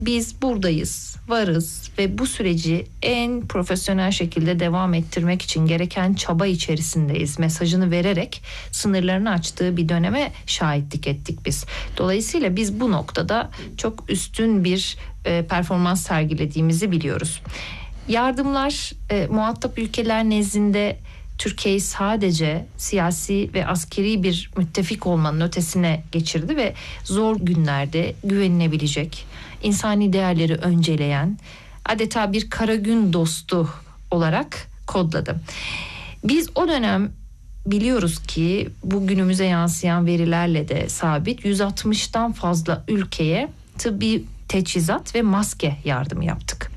biz buradayız, varız ve bu süreci en profesyonel şekilde devam ettirmek için gereken çaba içerisindeyiz mesajını vererek sınırlarını açtığı bir döneme şahitlik ettik biz. Dolayısıyla biz bu noktada çok üstün bir performans sergilediğimizi biliyoruz. Yardımlar muhatap ülkeler nezdinde Türkiye'yi sadece siyasi ve askeri bir müttefik olmanın ötesine geçirdi ve zor günlerde güvenilebilecek, insani değerleri önceleyen, adeta bir kara gün dostu olarak kodladı. Biz o dönem biliyoruz ki bu günümüze yansıyan verilerle de sabit 160'tan fazla ülkeye tıbbi teçhizat ve maske yardımı yaptık.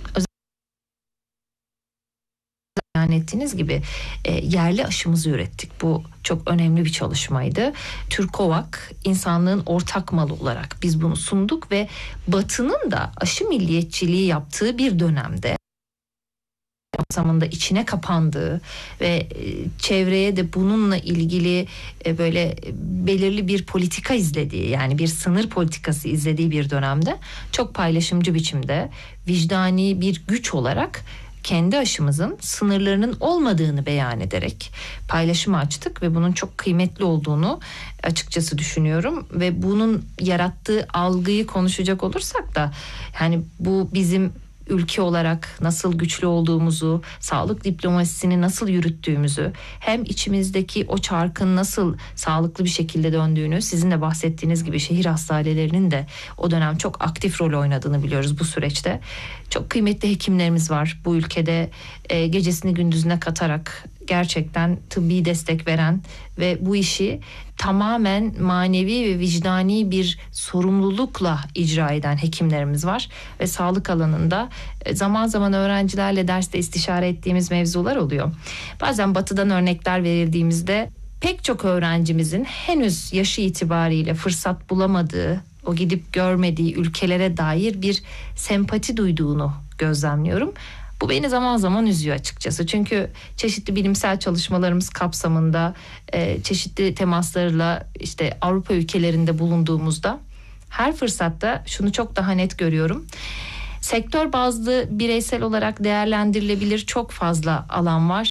Yani ettiğiniz gibi yerli aşımızı ürettik. Bu çok önemli bir çalışmaydı. Türkovak insanlığın ortak malı olarak biz bunu sunduk ve Batı'nın da aşı milliyetçiliği yaptığı bir dönemde kapsamında içine kapandığı ve çevreye de bununla ilgili böyle belirli bir politika izlediği, yani bir sınır politikası izlediği bir dönemde çok paylaşımcı biçimde vicdani bir güç olarak kendi aşımızın sınırlarının olmadığını beyan ederek paylaşımı açtık ve bunun çok kıymetli olduğunu açıkçası düşünüyorum ve bunun yarattığı algıyı konuşacak olursak da yani bu bizim ülke olarak nasıl güçlü olduğumuzu, sağlık diplomasisini nasıl yürüttüğümüzü, hem içimizdeki o çarkın nasıl sağlıklı bir şekilde döndüğünü, sizin de bahsettiğiniz gibi şehir hastanelerinin de o dönem çok aktif rol oynadığını biliyoruz bu süreçte. Çok kıymetli hekimlerimiz var bu ülkede, gecesini gündüzüne katarak gerçekten tıbbi destek veren ve bu işi tamamen manevi ve vicdani bir sorumlulukla icra eden hekimlerimiz var ve sağlık alanında zaman zaman öğrencilerle derste istişare ettiğimiz mevzular oluyor. Bazen batıdan örnekler verildiğimizde pek çok öğrencimizin henüz yaşı itibariyle fırsat bulamadığı, o gidip görmediği ülkelere dair bir sempati duyduğunu gözlemliyorum. Bu beni zaman zaman üzüyor açıkçası. Çünkü çeşitli bilimsel çalışmalarımız kapsamında çeşitli temaslarla işte Avrupa ülkelerinde bulunduğumuzda her fırsatta şunu çok daha net görüyorum. Sektör bazlı bireysel olarak değerlendirilebilir çok fazla alan var.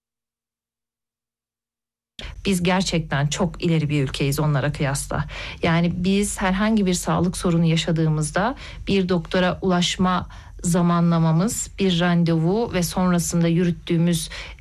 Biz gerçekten çok ileri bir ülkeyiz onlara kıyasla. Yani biz herhangi bir sağlık sorunu yaşadığımızda bir doktora ulaşma zamanlamamız, bir randevu ve sonrasında yürüttüğümüz